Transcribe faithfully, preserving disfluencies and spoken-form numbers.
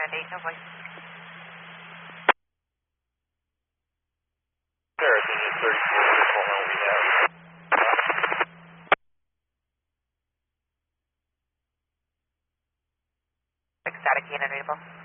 eight, no voice. Sure, this is thirty-four, Oklahoma, we have. Static unit, Able.